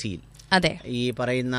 സിയിൽ അതെ ഈ പറയുന്ന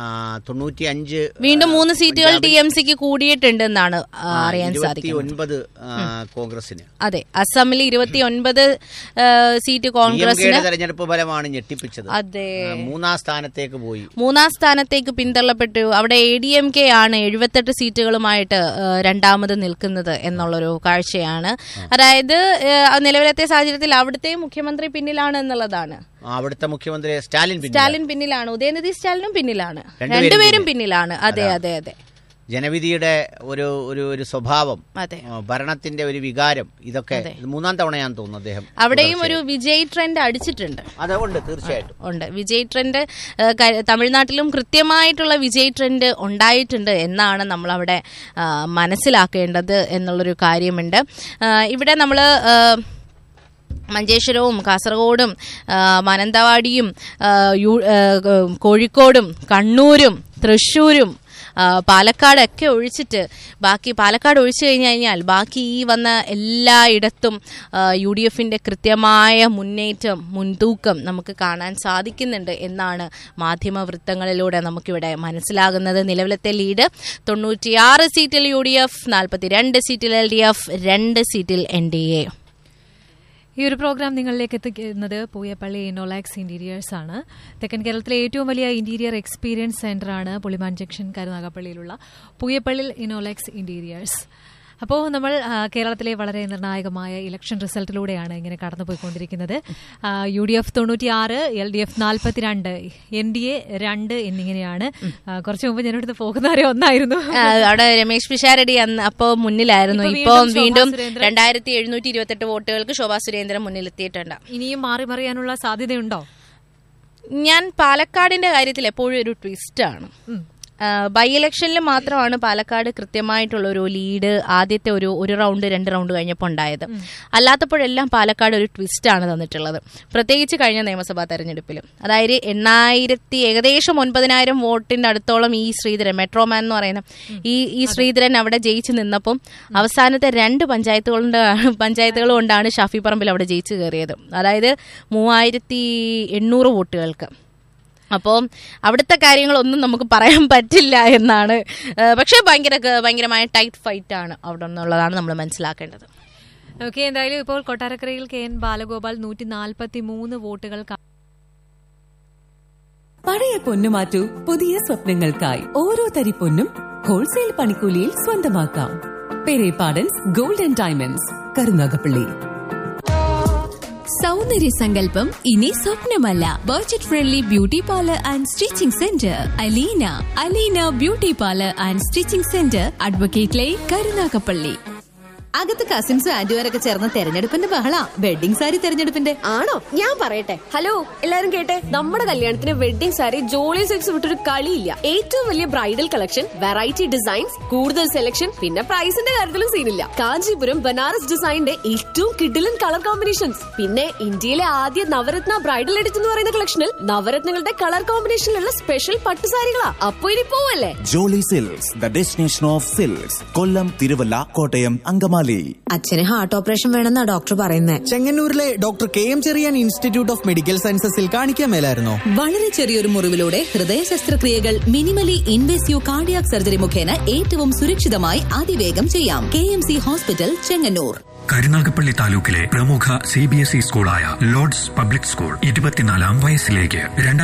95 വീണ്ടും 3 സീറ്റുകൾ TMCക്ക് കൂടിയിട്ടുണ്ടെന്നാണ് അറിയാൻ സാധിക്കുന്നത്. 29 കോൺഗ്രസിന്. അതെ, അസമിൽ 29 സീറ്റ് കോൺഗ്രസിന്. തെരഞ്ഞെടുപ്പ് ഫലമാണ് ഞെട്ടിപ്പിച്ചത്. അതെ, 3ാം സ്ഥാനത്തേക്ക് പോയി. 3ാം സ്ഥാനത്തേക്ക് പിന്തള്ളപ്പെട്ടു. അവിടെ ADMK ആണ് 78 സീറ്റുകളുമായിട്ട് രണ്ടാമത് നിൽക്കുന്നത് എന്നുള്ളൊരു കാഴ്ചയാണ്. അതായത് നിലവിലത്തെ സാഹചര്യത്തിൽ അവിടുത്തെ മുഖ്യമന്ത്രി പിന്നിലാണ് എന്നുള്ളതാണ്. അവിടുത്തെ മുഖ്യമന്ത്രി സ്റ്റാലിൻ പിന്നിലാണ്, ഉദയനിധി സ്റ്റാലിനും പിന്നിലാണ്, രണ്ടുപേരും പിന്നിലാണ്. അതെ അതെ അതെ, ജനവിധിയുടെ ഒരു സ്വഭാവം, ഭരണത്തിന്റെ ഒരു വികാരം, ഇതൊക്കെ 3ാം തവണയാണെന്ന് തോന്നുന്നു അദ്ദേഹം അവിടെയും ഒരു വിജയ് ട്രെൻഡ് അടിച്ചിട്ടുണ്ട്. അതുകൊണ്ട് തീർച്ചയായിട്ടും ഉണ്ട് വിജയ് ട്രെൻഡ്. തമിഴ്നാട്ടിലും കൃത്യമായിട്ടുള്ള വിജയ് ട്രെൻഡ് ഉണ്ടായിട്ടുണ്ട് എന്നാണ് നമ്മൾ അവിടെ മനസ്സിലാക്കേണ്ടത് എന്നുള്ളൊരു കാര്യമുണ്ട്. ഇവിടെ നമ്മൾ മഞ്ചേശ്വരവും കാസർഗോഡും മാനന്തവാടിയും കോഴിക്കോടും കണ്ണൂരും തൃശ്ശൂരും പാലക്കാടൊക്കെ ഒഴിച്ചിട്ട് പാലക്കാട് ഒഴിച്ചു കഴിഞ്ഞാൽ ബാക്കി ഈ വന്ന എല്ലായിടത്തും UDFന്റെ കൃത്യമായ മുൻതൂക്കം നമുക്ക് കാണാൻ സാധിക്കുന്നുണ്ട് എന്നാണ് മാധ്യമ വൃത്തങ്ങളിലൂടെ നമുക്കിവിടെ മനസ്സിലാകുന്നത്. നിലവിലത്തെ ലീഡ് 96 സീറ്റിൽ UDF, 42 സീറ്റിൽ LDF, 2 സീറ്റിൽ NDA. ഈ ഒരു പ്രോഗ്രാം നിങ്ങളിലേക്ക് എത്തിക്കുന്നത് പൂയപ്പള്ളി ഇന്നോലാക്സ് ഇന്റീരിയേഴ്സ് ആണ്. തെക്കൻ കേരളത്തിലെ ഏറ്റവും വലിയ interior experience സെന്ററാണ് Puliman junction കരുനാഗപ്പള്ളിയിലുള്ള Pooyappally ഇന്നോലാക്സ് interiors. അപ്പോൾ നമ്മൾ കേരളത്തിലെ വളരെ നിർണായകമായ ഇലക്ഷൻ റിസൾട്ടിലൂടെയാണ് ഇങ്ങനെ കടന്നുപോയിക്കൊണ്ടിരിക്കുന്നത്. UDF 96, LDF 42, NDA 2 എന്നിങ്ങനെയാണ്. കുറച്ചു മുമ്പ് ഞാനിവിടുന്ന് പോകുന്നവരെ ഒന്നായിരുന്നു. അവിടെ രമേശ് പിഷാരടി അപ്പോൾ മുന്നിലായിരുന്നു. ഇപ്പോൾ വീണ്ടും 2728 വോട്ടുകൾക്ക് ശോഭാ സുരേന്ദ്രൻ മുന്നിലെത്തിയിട്ടുണ്ട്. ഇനിയും മാറി മറിയാനുള്ള സാധ്യതയുണ്ടോ? ഞാൻ പാലക്കാടിന്റെ കാര്യത്തിൽ എപ്പോഴും ഒരു ട്വിസ്റ്റാണ്. ബൈ ഇലക്ഷനിൽ മാത്രമാണ് പാലക്കാട് കൃത്യമായിട്ടുള്ള ഒരു ലീഡ് ആദ്യത്തെ ഒരു റൗണ്ട് 2 റൗണ്ട് കഴിഞ്ഞപ്പോൾ ഉണ്ടായത്. അല്ലാത്തപ്പോഴെല്ലാം പാലക്കാട് ഒരു ട്വിസ്റ്റാണ് തന്നിട്ടുള്ളത്. പ്രത്യേകിച്ച് കഴിഞ്ഞ നിയമസഭാ തെരഞ്ഞെടുപ്പിലും. അതായത് ഏകദേശം 9000 വോട്ടിന്റെ അടുത്തോളം ഈ ശ്രീധരൻ, മെട്രോമാൻ എന്ന് പറയുന്ന ഈ ശ്രീധരൻ അവിടെ ജയിച്ചു നിന്നപ്പം അവസാനത്തെ 2 പഞ്ചായത്തുകൾ കൊണ്ടാണ് ഷാഫി പറമ്പിൽ അവിടെ ജയിച്ചു കയറിയത്. അതായത് 3800 വോട്ടുകൾക്ക്. അപ്പോൾ അവിടുത്തെ കാര്യങ്ങളൊന്നും നമുക്ക് പറയാൻ പറ്റില്ല എന്നാണ്. പക്ഷേ ഭയങ്കരമായ ടൈറ്റ് ഫൈറ്റ് ആണ് അവിടെ എന്നുള്ളതാണ് നമ്മൾ മനസ്സിലാക്കേണ്ടത്. ഓക്കെ, എന്തായാലും ഇപ്പോൾ കൊട്ടാരക്കരയിൽ KN ബാലഗോപാൽ 143 വോട്ടുകൾ. പഴയ പൊന്നു മാറ്റൂ, പുതിയ സ്വപ്നങ്ങൾക്കായി ഓരോ തരി പൊന്നും ഹോൾസെയിൽ പണിക്കൂലിയിൽ സ്വന്തമാക്കാം. Perepadans gold and diamonds, Karunagappally. സൗന്ദര്യ സങ്കല്പം ഇനി സ്വപ്നമല്ല. Budget friendly beauty parlour and stitching centre Aleena beauty parlour and stitching centre, advocate line, Karunagappally. അകത്ത് കസിൻസും ആന്റിമാരൊക്കെ ചേർന്ന തെരഞ്ഞെടുപ്പിന്റെ ബഹള. വെഡിംഗ് സാരി തെരഞ്ഞെടുപ്പിന്റെ ആണോ? ഞാൻ പറയട്ടെ. ഹലോ എല്ലാരും കേട്ടെ, നമ്മുടെ കല്യാണത്തിന് വെഡിംഗ് സാരി ജോളി സിൽക്സ് വിട്ടൊരു കളിയില്ല. ഏറ്റവും വലിയ ബ്രൈഡൽ കളക്ഷൻ, വെറൈറ്റി ഡിസൈൻസ്, കൂടുതൽ സെലക്ഷൻ, പിന്നെ പ്രൈസിന്റെ കാര്യത്തിലും സീനില്ല. കാഞ്ചീപുരം ബനാറസ് ഡിസൈനിന്റെ ഏറ്റവും കിഡിലൻ കളർ കോമ്പിനേഷൻസ്, പിന്നെ ഇന്ത്യയിലെ ആദ്യ നവരത്ന ബ്രൈഡൽ എഡിറ്റ് എന്ന് പറയുന്ന കളക്ഷനിൽ നവരത്നങ്ങളുടെ കളർ കോമ്പിനേഷനിലുള്ള സ്പെഷ്യൽ പട്ടുസാരികളാ. അപ്പൊ ഇനി പോവല്ലേ? Jolly silks, the destination of silks, കൊല്ലം, തിരുവല്ല, കോട്ടയം, അങ്കമാലി. അച്ഛന് ഹാർട്ട് ഓപ്പറേഷൻ വേണമെന്നാ ഡോക്ടർ പറയുന്നത്. ചെങ്ങന്നൂരിലെ doctor KM Cherian institute of medical സയൻസസിൽ കാണിക്കാൻ മേലായിരുന്നോ? വളരെ ചെറിയൊരു മുറിവിലൂടെ ഹൃദയ ശസ്ത്രക്രിയകൾ മിനിമലി ഇൻവേസീവ് കാർഡിയാക് സർജറി മുഖേന ഏറ്റവും സുരക്ഷിതമായി അതിവേഗം ചെയ്യാം. KMC hospital, Chengannur. കരുനാഗപ്പള്ളി താലൂക്കിലെ പ്രമുഖ CBSE സ്കൂളായ ലോർഡ്സ് പബ്ലിക് സ്കൂൾ 24ാം വയസ്സിലേക്ക്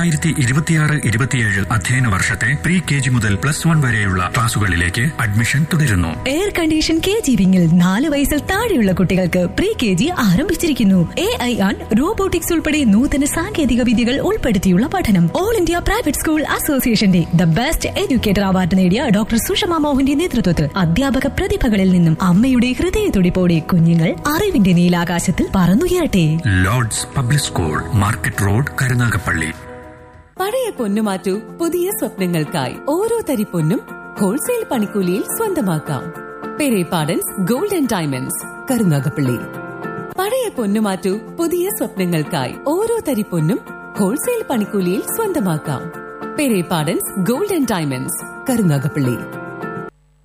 2026-27 അധ്യയന വർഷത്തെ പ്രീ KG മുതൽ +1 വരെയുള്ള ക്ലാസുകളിലേക്ക് അഡ്മിഷൻ തുടരുന്നു. എയർ കണ്ടീഷൻ KG വിങ്ങിൽ 4 വയസ്സിൽ താഴെയുള്ള കുട്ടികൾക്ക് പ്രീ KG ആരംഭിച്ചിരിക്കുന്നു. AI ആൻഡ് റോബോട്ടിക്സ് ഉൾപ്പെടെ നൂതന സാങ്കേതിക വിദ്യകൾ ഉൾപ്പെടുത്തിയുള്ള പഠനം. ഓൾ ഇന്ത്യ പ്രൈവറ്റ് സ്കൂൾ അസോസിയേഷന്റെ ദ ബെസ്റ്റ് എഡ്യൂക്കേറ്റർ അവാർഡ് നേടിയ ഡോക്ടർ സുഷമ മോഹന്റെ നേതൃത്വത്തിൽ അധ്യാപക പ്രതിഭകളിൽ നിന്നും അമ്മയുടെ ഹൃദയത്തുടിപ്പോടെ കുഞ്ഞുങ്ങൾ അറിവിന്റെ നീലാകാശത്തിൽ പറന്നുയരട്ടെ. Lord's public school, market road, Karunagappally. പഴയ പൊന്നു മാറ്റൂ, പുതിയ സ്വപ്നങ്ങൾക്കായി ഓരോ തരി പൊന്നും ഹോൾസെയിൽ പണിക്കൂലിയിൽ സ്വന്തമാക്കാം. Perepadans gold and diamonds, Karunagappally. പഴയ പൊന്നു മാറ്റൂ, പുതിയ സ്വപ്നങ്ങൾക്കായി ഓരോ തരി പൊന്നും ഹോൾസെയിൽ പണിക്കൂലിയിൽ സ്വന്തമാക്കാം. Perepadans gold and diamonds, Karunagappally.